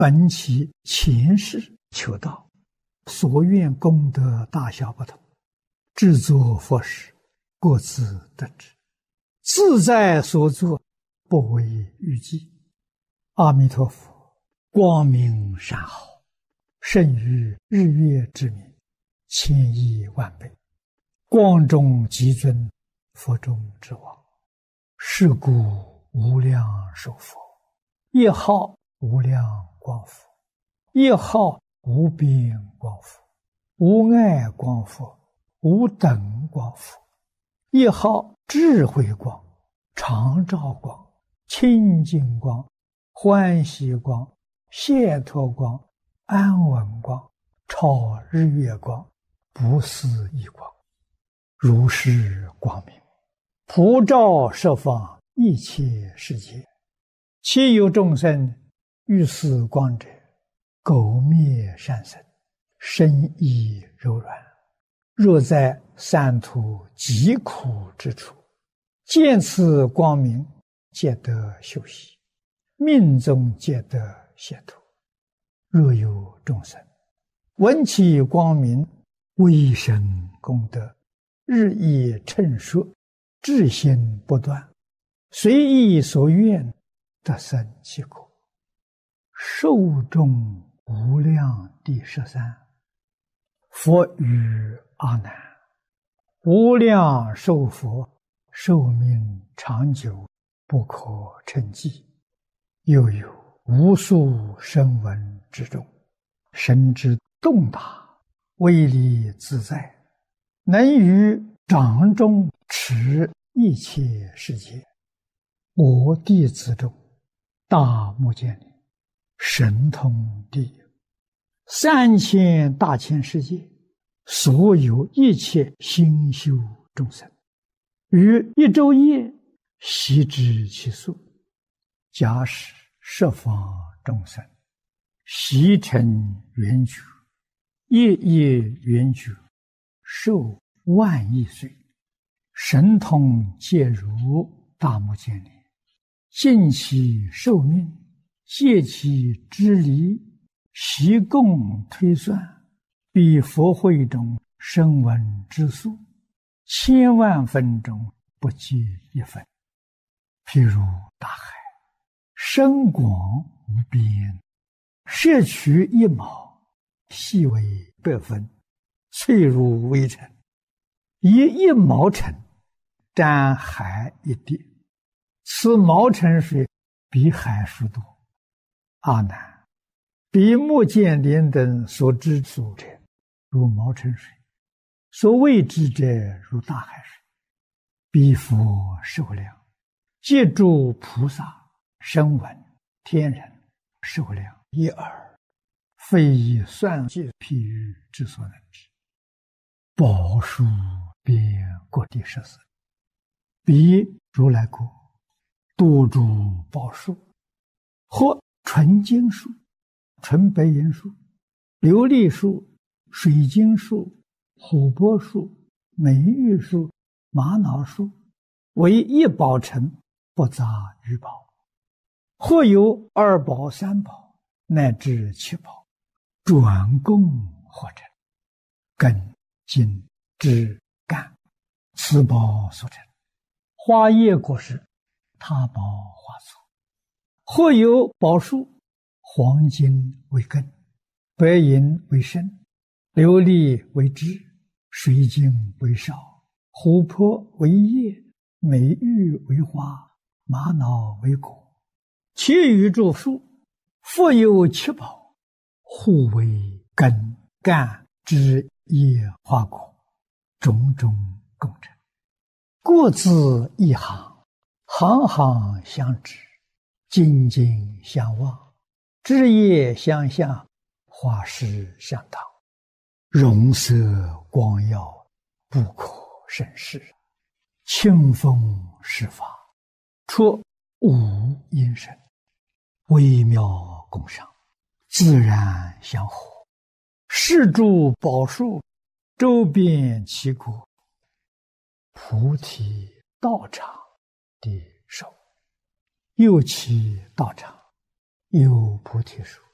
本其前世求道，所愿功德大小不同，制作佛事，各自得之，自在所作，不为预计。阿弥陀佛，光明善好，胜于日月之明，千亿万倍。光中极尊，佛中之王，是故无量寿佛，一号无量光佛，一号无边光佛，无碍光佛，无等光佛，一号智慧光，常照光，清净光，欢喜光，解脱光，安稳光，超日月光，不思议光，如是光明，普照十方一切世界。其有众生遇此光者，苟灭善身，身意柔软。若在三途极苦之处，见此光明，皆得休息，命中皆得解脱。若有众生闻其光明，微生功德，日益称说，至心不断，随意所愿，得生其果。寿终无量第13。佛语阿难：无量寿佛，寿命长久，不可称计。又有无数声闻之众，神之动大，威力自在，能于掌中持一切世界。我弟子中，大目犍连，神通第一，3000大千世界，所有一切心修众生，于一昼夜悉知其数。假使十方众生悉成圆觉，夜夜圆觉，寿万亿岁，神通皆如大目犍连，尽其寿命，戒其支离，习共推算，比佛会中声闻之数，千万分中不计一分。譬如大海，深广无边，摄取一毛，细为100分，脆如微尘，以1毛尘沾海一滴，此毛尘水比海数多。阿难，比目犍连等所知数者，如毛尘水；所未知者，如大海水。彼佛寿量，皆诸菩萨、声闻、天人寿量一耳，非以算计譬喻之所能知。宝树遍各地14，彼如来国，多诸宝树，或纯金树、纯白银树、琉璃树、水晶树、琥珀树、美玉树、玛瑙树，为一宝城，不杂于宝。或有2宝、3宝，乃至7宝，转供或成，根、茎、枝、干，此宝所成。花叶果实，他宝花簇。或有宝树，黄金为根，白银为身，琉璃为枝，水晶为少，琥珀为叶，美玉为花，玛瑙为果。其余诸树，复有7宝，互为根、干、枝、叶、花果，种种共成，各自一行，行行相知，紧紧相望，枝叶相向，花实相当，容色光耀，不可胜视。清风施法，出无因声，微妙共赏，自然相合。是诸宝树，周遍其国，菩提道场的手，右其道场，有菩提树，